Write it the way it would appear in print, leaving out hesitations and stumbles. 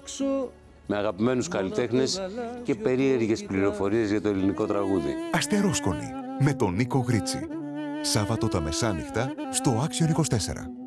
με αγαπημένους καλλιτέχνες και περίεργες πληροφορίες για το ελληνικό τραγούδι. Αστερόσκονη με τον Νίκο Γρίτσι. Σάββατο τα μεσάνυχτα στο Action 24.